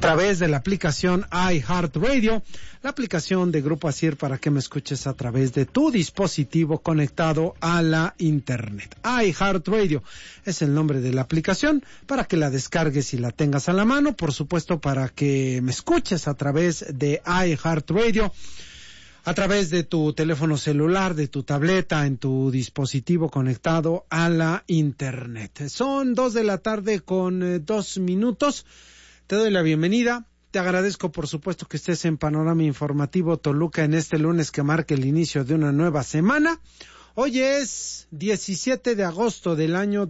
través de la aplicación iHeartRadio, la aplicación de Grupo Asir para que me escuches a través de tu dispositivo conectado a la internet. iHeartRadio es el nombre de la aplicación para que la descargues y la tengas a la mano, por supuesto para que me escuches a través de iHeartRadio, a través de tu teléfono celular, de tu tableta, en tu dispositivo conectado a la internet. Son 2:00 con 2 minutos. Te doy la bienvenida. Te agradezco, por supuesto, que estés en Panorama Informativo Toluca en este lunes que marca el inicio de una nueva semana. Hoy es 17 de agosto del año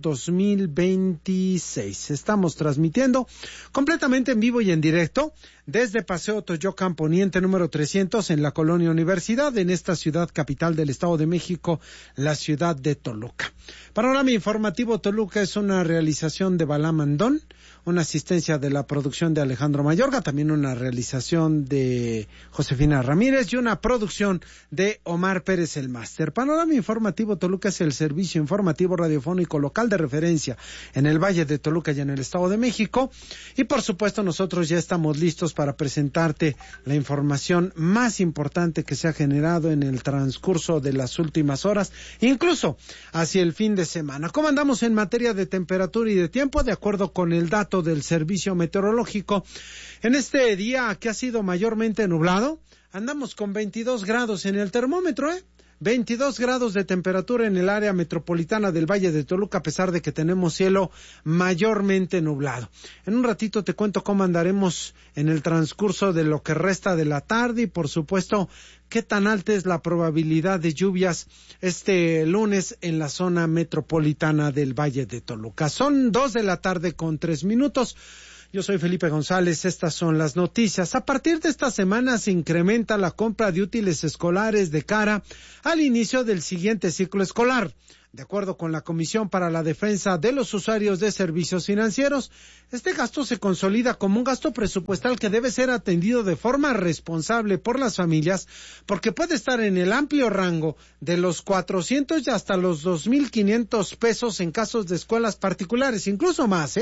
2026. Estamos transmitiendo completamente en vivo y en directo desde Paseo Toyocan Poniente número 300 en la Colonia Universidad, en esta ciudad capital del Estado de México, la ciudad de Toluca. Panorama Informativo Toluca es una realización de Balá Mandón, una asistencia de la producción de Alejandro Mayorga, también una realización de Josefina Ramírez y una producción de Omar Pérez el Máster. Panorama Informativo Toluca es el servicio informativo radiofónico local de referencia en el Valle de Toluca y en el Estado de México. Y por supuesto nosotros ya estamos listos para presentarte la información más importante que se ha generado en el transcurso de las últimas horas, incluso hacia el fin de semana. ¿Cómo andamos en materia de temperatura y de tiempo? De acuerdo con el dato del servicio meteorológico, en este día que ha sido mayormente nublado, andamos con 22 grados en el termómetro, 22 grados de temperatura en el área metropolitana del Valle de Toluca, a pesar de que tenemos cielo mayormente nublado. En un ratito te cuento cómo andaremos en el transcurso de lo que resta de la tarde y, por supuesto, qué tan alta es la probabilidad de lluvias este lunes en la zona metropolitana del Valle de Toluca. Son 2:00 con 3 minutos. Yo soy Felipe González, estas son las noticias. A partir de esta semana se incrementa la compra de útiles escolares de cara al inicio del siguiente ciclo escolar. De acuerdo con la Comisión para la Defensa de los Usuarios de Servicios Financieros, este gasto se consolida como un gasto presupuestal que debe ser atendido de forma responsable por las familias, porque puede estar en el amplio rango de los 400 y hasta los 2,500 pesos en casos de escuelas particulares, incluso más,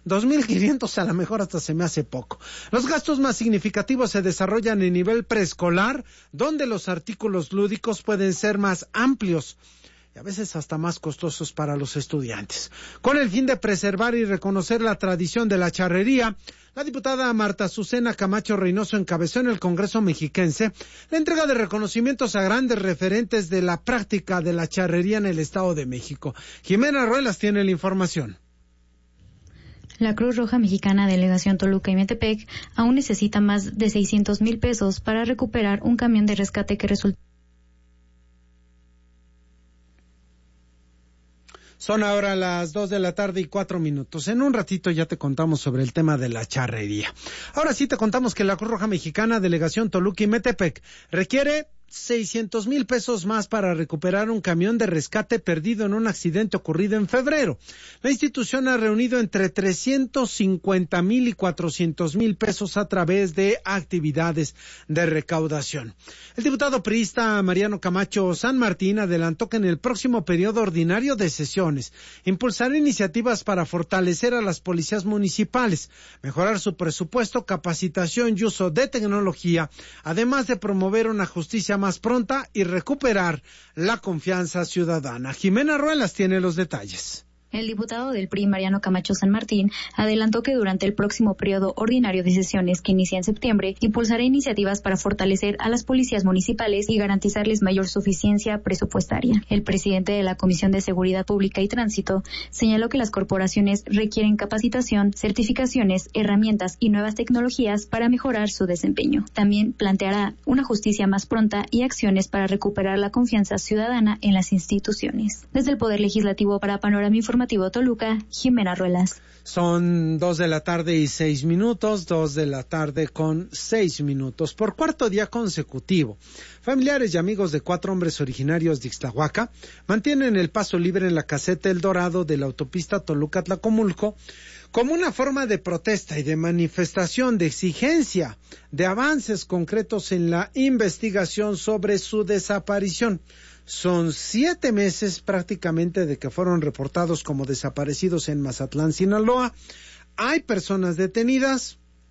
2,500 a lo mejor hasta se me hace poco. Los gastos más significativos se desarrollan en nivel preescolar, donde los artículos lúdicos pueden ser más amplios y a veces hasta más costosos para los estudiantes. Con el fin de preservar y reconocer la tradición de la charrería, la diputada Marta Azucena Camacho Reynoso encabezó en el Congreso mexiquense la entrega de reconocimientos a grandes referentes de la práctica de la charrería en el Estado de México. Jimena Ruelas tiene la información. La Cruz Roja Mexicana Delegación Toluca y Metepec aún necesita más de 600,000 pesos para recuperar un camión de rescate que resultó. Son ahora las 2:04 minutos. En un ratito ya te contamos sobre el tema de la charrería. Ahora sí te contamos que la Cruz Roja Mexicana, Delegación Toluca y Metepec, requiere 600,000 pesos más para recuperar un camión de rescate perdido en un accidente ocurrido en febrero. La institución ha reunido entre 350,000 y 400,000 pesos a través de actividades de recaudación. El diputado priista Mariano Camacho San Martín adelantó que en el próximo periodo ordinario de sesiones impulsará iniciativas para fortalecer a las policías municipales, mejorar su presupuesto, capacitación y uso de tecnología, además de promover una justicia más pronta y recuperar la confianza ciudadana. Jimena Ruelas tiene los detalles. El diputado del PRI, Mariano Camacho San Martín, adelantó que durante el próximo periodo ordinario de sesiones que inicia en septiembre, impulsará iniciativas para fortalecer a las policías municipales y garantizarles mayor suficiencia presupuestaria. El presidente de la Comisión de Seguridad Pública y Tránsito señaló que las corporaciones requieren capacitación, certificaciones, herramientas y nuevas tecnologías para mejorar su desempeño. También planteará una justicia más pronta y acciones para recuperar la confianza ciudadana en las instituciones. Desde el Poder Legislativo para Panorama Informativo Toluca, Jimena Ruelas. Son 2:06 minutos, 2:06 minutos. Por cuarto día consecutivo, familiares y amigos de 4 hombres originarios de Ixtlahuaca mantienen el paso libre en la caseta El Dorado de la autopista Toluca-Tlacomulco como una forma de protesta y de manifestación de exigencia de avances concretos en la investigación sobre su desaparición. Son 7 meses prácticamente de que fueron reportados como desaparecidos en Mazatlán, Sinaloa. Hay personas detenidas,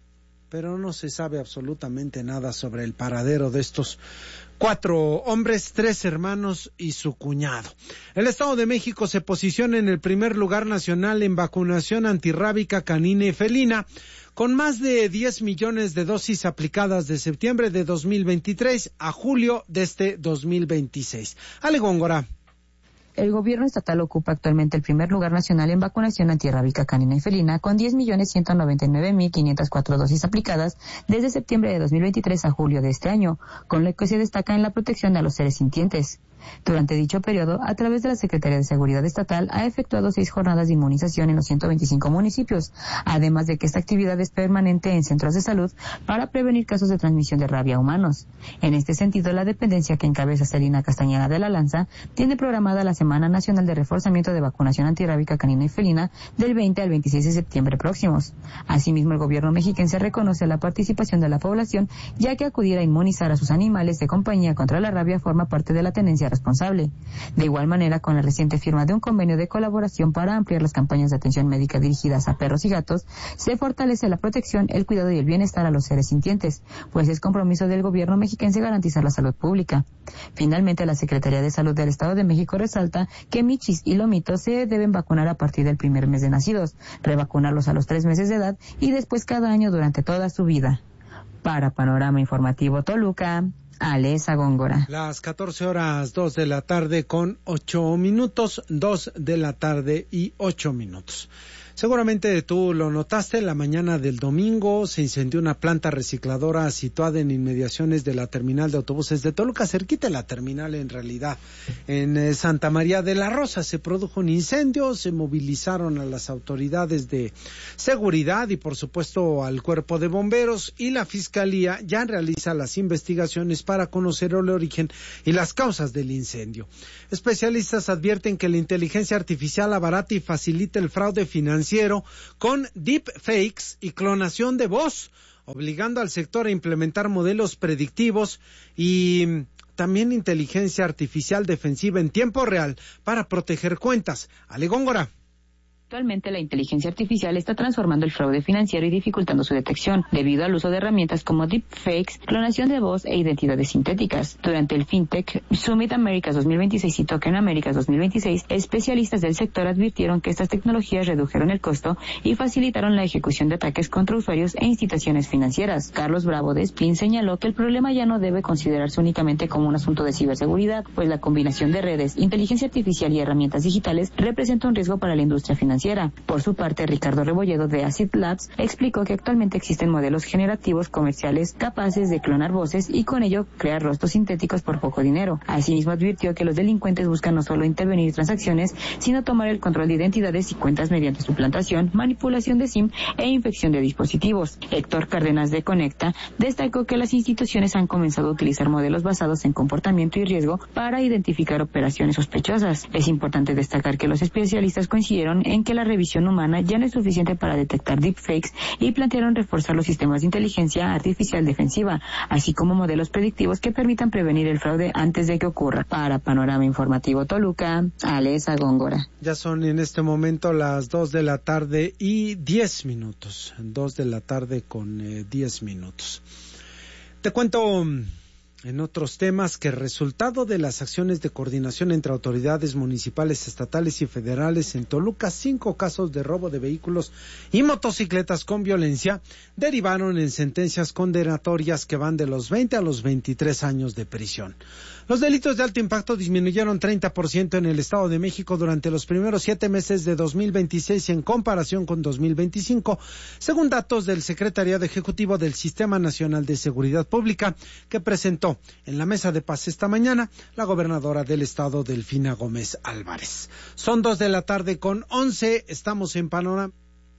pero no se sabe absolutamente nada sobre el paradero de estos 4 hombres, 3 hermanos y su cuñado. El Estado de México se posiciona en el primer lugar nacional en vacunación antirrábica canina y felina, con más de 10 millones de dosis aplicadas de septiembre de 2023 a julio de este 2026. Ale Góngora. El gobierno estatal ocupa actualmente el primer lugar nacional en vacunación antirrábica canina y felina, con 10.199.504 dosis aplicadas desde septiembre de 2023 a julio de este año, con lo que se destaca en la protección a los seres sintientes. Durante dicho periodo, a través de la Secretaría de Seguridad Estatal, ha efectuado 6 jornadas de inmunización en los 125 municipios, además de que esta actividad es permanente en centros de salud para prevenir casos de transmisión de rabia a humanos. En este sentido, la dependencia que encabeza Celina Castañeda de la Lanza tiene programada la Semana Nacional de Reforzamiento de Vacunación Antirrábica Canina y Felina del 20 al 26 de septiembre próximos. Asimismo, el gobierno mexiquense reconoce la participación de la población, ya que acudir a inmunizar a sus animales de compañía contra la rabia forma parte de la tenencia responsable. De igual manera, con la reciente firma de un convenio de colaboración para ampliar las campañas de atención médica dirigidas a perros y gatos, se fortalece la protección, el cuidado y el bienestar a los seres sintientes, pues es compromiso del gobierno mexiquense garantizar la salud pública. Finalmente, la Secretaría de Salud del Estado de México resalta que michis y lomitos se deben vacunar a partir del primer mes de nacidos, revacunarlos a los 3 meses de edad y después cada año durante toda su vida. Para Panorama Informativo Toluca, Alesa Góngora. Las 14:02 de la tarde con 8 minutos, 2 de la tarde y 8 minutos. Seguramente tú lo notaste, la mañana del domingo se incendió una planta recicladora situada en inmediaciones de la terminal de autobuses de Toluca, cerquita de la terminal en realidad, en Santa María de la Rosa. Se produjo un incendio, se movilizaron a las autoridades de seguridad y por supuesto al cuerpo de bomberos, y la Fiscalía ya realiza las investigaciones para conocer el origen y las causas del incendio. Especialistas advierten que la inteligencia artificial abarata y facilita el fraude financiero con deepfakes y clonación de voz, obligando al sector a implementar modelos predictivos y también inteligencia artificial defensiva en tiempo real para proteger cuentas. Ale Góngora. Actualmente la inteligencia artificial está transformando el fraude financiero y dificultando su detección, debido al uso de herramientas como deepfakes, clonación de voz e identidades sintéticas. Durante el FinTech Summit Americas 2026 y Token Americas 2026, especialistas del sector advirtieron que estas tecnologías redujeron el costo y facilitaron la ejecución de ataques contra usuarios e instituciones financieras. Carlos Bravo de Spin señaló que el problema ya no debe considerarse únicamente como un asunto de ciberseguridad, pues la combinación de redes, inteligencia artificial y herramientas digitales representa un riesgo para la industria financiera. Por su parte, Ricardo Rebolledo de Acid Labs explicó que actualmente existen modelos generativos comerciales capaces de clonar voces y con ello crear rostros sintéticos por poco dinero. Asimismo, advirtió que los delincuentes buscan no solo intervenir transacciones, sino tomar el control de identidades y cuentas mediante suplantación, manipulación de SIM e infección de dispositivos. Héctor Cárdenas de Conecta destacó que las instituciones han comenzado a utilizar modelos basados en comportamiento y riesgo para identificar operaciones sospechosas. Es importante destacar que los especialistas coincidieron en que la revisión humana ya no es suficiente para detectar deepfakes y plantearon reforzar los sistemas de inteligencia artificial defensiva, así como modelos predictivos que permitan prevenir el fraude antes de que ocurra. Para Panorama Informativo Toluca, Alesa Góngora. Ya son en este momento las 2 de la tarde y 10 minutos. 2 de la tarde con 10 minutos. Te cuento en otros temas que resultado de las acciones de coordinación entre autoridades municipales, estatales y federales en Toluca, 5 casos de robo de vehículos y motocicletas con violencia derivaron en sentencias condenatorias que van de los 20 a los 23 años de prisión. Los delitos de alto impacto disminuyeron 30% en el Estado de México durante los primeros 7 meses de 2026 en comparación con 2025, según datos del Secretariado Ejecutivo del Sistema Nacional de Seguridad Pública, que presentó en la mesa de paz esta mañana la gobernadora del estado, Delfina Gómez Álvarez. Son 2 de la tarde con 11, estamos en Panorama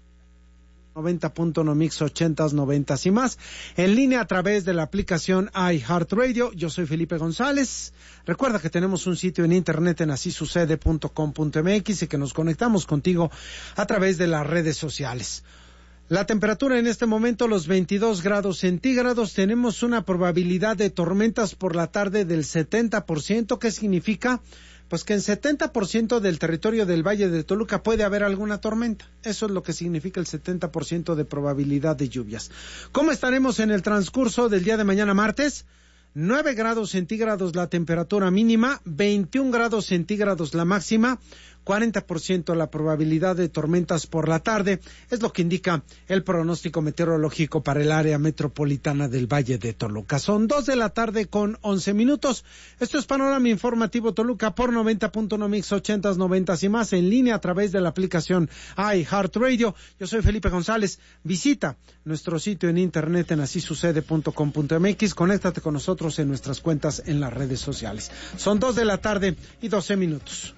90.1 Mix 80s, 90s y más, en línea a través de la aplicación iHeartRadio. Yo soy Felipe González. Recuerda que tenemos un sitio en internet en asisucede.com.mx y que nos conectamos contigo a través de las redes sociales. La temperatura en este momento, los 22 grados centígrados. Tenemos una probabilidad de tormentas por la tarde del 70%. ¿Qué significa? pues que en 70% del territorio del Valle de Toluca puede haber alguna tormenta. Eso es lo que significa el 70% de probabilidad de lluvias. ¿Cómo estaremos en el transcurso del día de mañana martes? 9 grados centígrados la temperatura mínima, 21 grados centígrados la máxima, 40% la probabilidad de tormentas por la tarde, es lo que indica el pronóstico meteorológico para el área metropolitana del Valle de Toluca. Son 2:11 p.m. Esto es Panorama Informativo Toluca por 90.1 Mix 80s, 90s y más, en línea a través de la aplicación iHeartRadio. Yo soy Felipe González. Visita nuestro sitio en internet en asisucede.com.mx. Conéctate con nosotros en nuestras cuentas en las redes sociales. Son 2:12 p.m.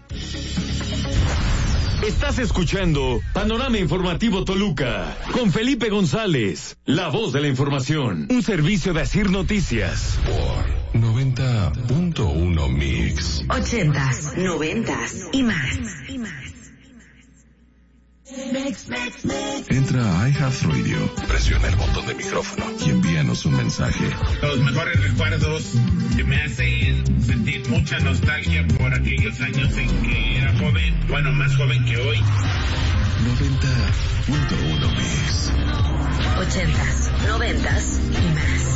Estás escuchando Panorama Informativo Toluca con Felipe González, la voz de la información. Un servicio de Asir Noticias por 90.1 Mix 80s, 90s y más. Entra a iHeartRadio, presiona el botón de micrófono y envíanos un mensaje. Los mejores recuerdos que me hacen sentir mucha nostalgia por aquellos años en que era joven, bueno, más joven que hoy. 90.1 Mix 80s, 90s y más.